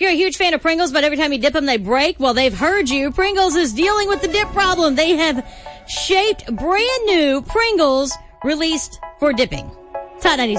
you're a huge fan of Pringles, but every time you dip them, they break. Well, they've heard you. Pringles is dealing with the dip problem. They have shaped brand new Pringles released for dipping. It's Hot 97.